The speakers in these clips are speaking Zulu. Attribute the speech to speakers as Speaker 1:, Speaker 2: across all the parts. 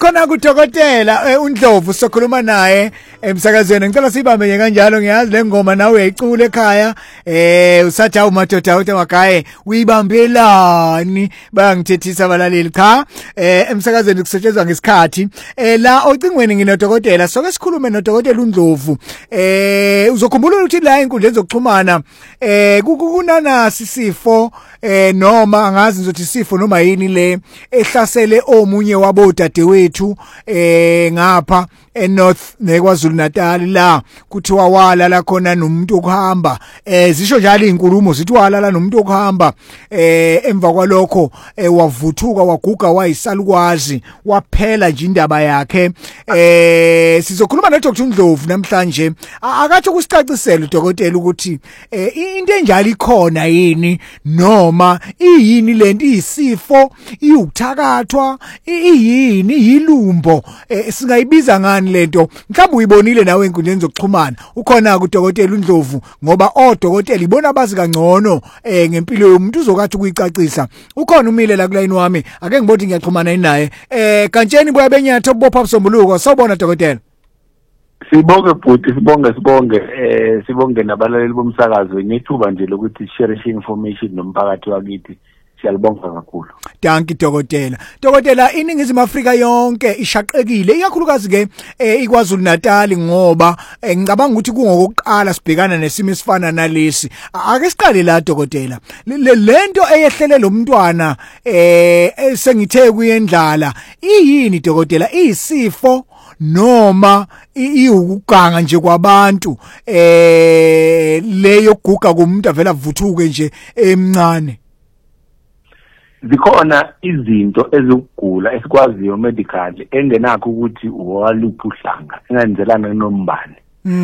Speaker 1: Ukhona kudokotela uNdlovu sokhuluma naye emsakazweni. Ngicela sibambe nje kanjalo, ngiyazi le ngoma nawe uyayicula ekhaya. Usathi awumadoda uthi magaye uyibambelani bayangithethisa abalaleli. Cha, emsakazweni kusetshenzwa ngesikhathi. La ocingweni nginodokotela, soke sikhulume nodokotela uNdlovu. Uzokhumbula ukuthi la inkundla ezokuxhumana kunanasi sifo noma angazi ngizothi sifo noma yini le ehlasele omunye wabodadewethu ngapha eNorth neKwaZulu Natal, la kuthiwa walala khona nomuntu okuhamba, zisho njalo izinkulumo zithi walala nomuntu okuhamba, emva kwalokho wavuthuka waguga wayisalukwazi waphela nje indaba yakhe. Sizokhuluma noDr Ndlovu namhlanje, akathi ukusicacisela udokotela ukuthi into enjalo ikhona yini noma iyini lento, isifo, iukuthakathwa, iyini yilumbo, singayibiza ngani lento. Mhlawumbe uyibonile nawe enkundleni zokuxhumana. Ukhona kuDokotela uNdlovu ngoba odokotela ibona bazi kangcono ngempilo yomuntu, uzokathi ukuyicacisa. Ukhona umile la kuline wami, ake ngibodi ngiyaxhumana naye. Kantsheni buya benyatho bopha busombuluko. Sawubona dokotela.
Speaker 2: Sibonge bhuti, sibonge nabalaleli bomsakazo ngethuba nje lokuthi share information nomphakathi wakithi. Siyalibonga kakhulu.
Speaker 1: Danki dokotela. Dokotela, iningizimu Afrika yonke ishaqekile, ikakhulukazi ke iKwaZulu Natal, ngoba ngicabanga ukuthi kungokuqala sibhekana nesimo esifana nalesi. Ake siqale la dokotela. Lento eyehlele lo mntwana sengithe kuyendlala, iyini dokotela? Isifo noma iukuganga nje kwabantu, leyo guga kumuntu avela avuthuke nje emncane?
Speaker 2: Zikhona izinto ezokugula esikwaziyo medical engenakho ukuthi waluphi uhlanga, engenzelana nombane.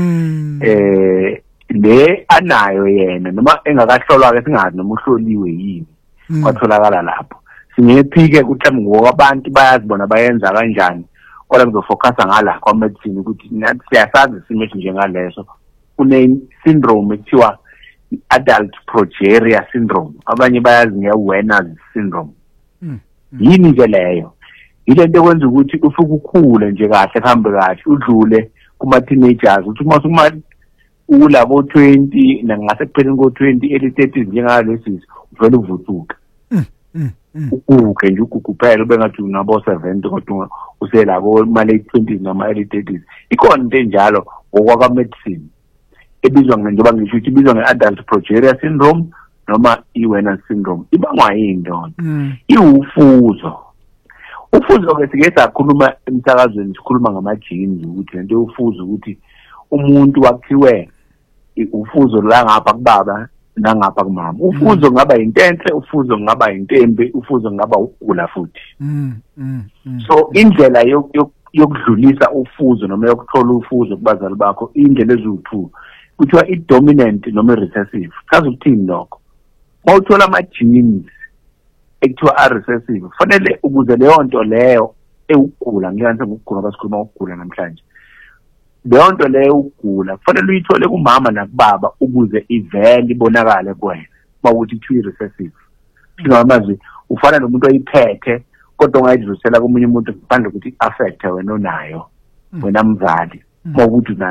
Speaker 2: Le anayo yena noma engakahlolwa ke singazi noma uhloliwe yini kwatholakala lapho. Singephike ukuthi ngokubantu bayazi bona bayenza kanjani, kodwa kuzofocusa ngala kwa medicine ukuthi nathi siyasazi isimo njengaleso. Kune syndrome ekuthiwa adult progeria syndrome, abanye bayazi nge-Werner's syndrome. Yini nje leyo? Ile nto ekwenza ukuthi ufike ukhule nje kahle, kuhambe kahle, udlule kuma teenagers, uthi uma ulabo 20 nangasekupheleni ko-20 early 30s njengalesi uvela uvuthuka. Ukuke nje ukukuphela ube ngathi unabo 70 kodwa uselabo ma late 20s nama early 30s. Ikhona into enjalo ngokwaka medicine ebizwa njengoba ngisho ukuthi ibizwa nge-adult progeria syndrome noma i-Werner syndrome. Ibangwa yini nto? Iwufuzo. Ufuzo ke sike sakhuluma emsakazweni, sikhuluma ngama-genes ukuthi lento ufuzo ukuthi umuntu wakhiwe ufuzo la ngapha kubaba nangapha kumama. Ufuzo ngaba intenhle, ufuzo ngaba intembe, ufuzo ngaba ukugula futhi. So indlela yokudlulisa ufuzo noma yokuthola ufuzo kubazali bakho indlela eziwu-2, kuthiwa i-dominant noma i-recessive. Chaza ukuthini lokho? Mawuthola ama-genes ekuthiwa a-recessive, kufanele ukuze leyo nto leyo ukugula, ngiyanze ngokugula basikhuluma ngokugula namhlanje, leyo nto leyo ukugula kufanele uyithole kumama nakubaba ukuze ivele ibonakale kuwena mawuthi kuthiwa i-recessive. Singamazwi ufana nomuntu oyiphethe kodwa ungayidlulisela komunye umuntu ngaphandle ukuthi affect wena onayo, wena mzali, mawukuthi